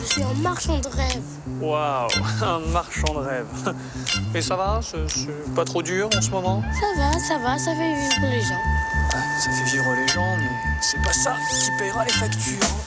suis un marchand de rêve. Waouh, un marchand de rêve. Et ça va, c'est pas trop dur en ce moment? Ça va, ça fait vivre les gens. Ça fait vivre les gens, mais c'est pas ça qui paiera les factures.